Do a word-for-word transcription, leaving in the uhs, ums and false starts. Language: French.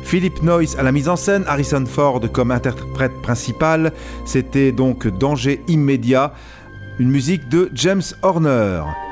Philip Noyce à la mise en scène, Harrison Ford comme interprète principal. C'était donc Danger immédiat, une musique de James Horner.